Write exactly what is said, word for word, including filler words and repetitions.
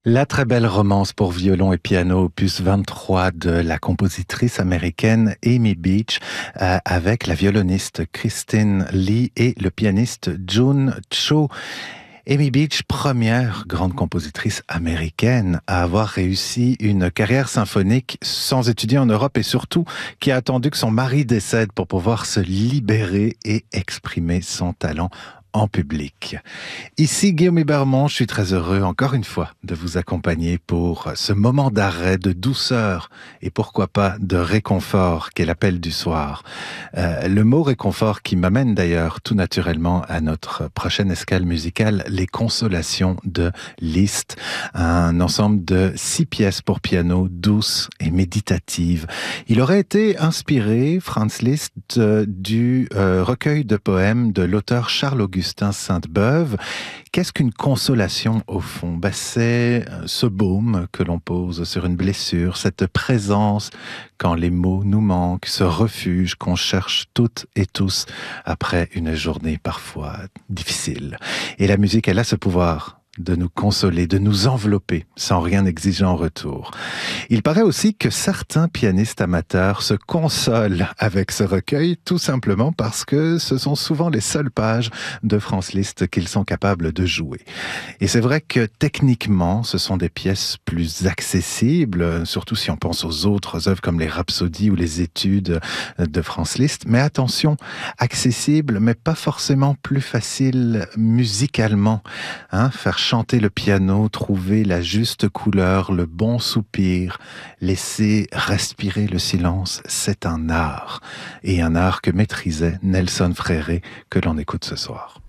La très belle romance pour violon et piano, opus vingt-trois de la compositrice américaine Amy Beach, euh, avec la violoniste Christine Lee et le pianiste Jun Cho. Amy Beach, première grande compositrice américaine à avoir réussi une carrière symphonique sans étudier en Europe et surtout qui a attendu que son mari décède pour pouvoir se libérer et exprimer son talent en public. Ici Guillaume Hébermont, je suis très heureux encore une fois de vous accompagner pour ce moment d'arrêt, de douceur et pourquoi pas de réconfort qu'est l'appel du soir. Euh, le mot réconfort qui m'amène d'ailleurs tout naturellement à notre prochaine escale musicale, Les Consolations de Liszt, un ensemble de six pièces pour piano douces et méditatives. Il aurait été inspiré, Franz Liszt, euh, du euh, recueil de poèmes de l'auteur Charles-Augustin Sainte-Beuve. Qu'est-ce qu'une consolation au fond? Ben, c'est ce baume que l'on pose sur une blessure, cette présence quand les mots nous manquent, ce refuge qu'on cherche toutes et tous après une journée parfois difficile. Et la musique, elle a ce pouvoir de nous consoler, de nous envelopper sans rien exiger en retour. Il paraît aussi que certains pianistes amateurs se consolent avec ce recueil tout simplement parce que ce sont souvent les seules pages de Franz Liszt qu'ils sont capables de jouer. Et c'est vrai que techniquement, ce sont des pièces plus accessibles, surtout si on pense aux autres œuvres comme les Rhapsodies ou les Études de Franz Liszt. Mais attention, accessible, mais pas forcément plus facile musicalement. Hein, faire chanter le piano, trouver la juste couleur, le bon soupir, laisser respirer le silence, c'est un art. Et un art que maîtrisait Nelson Fréré, que l'on écoute ce soir.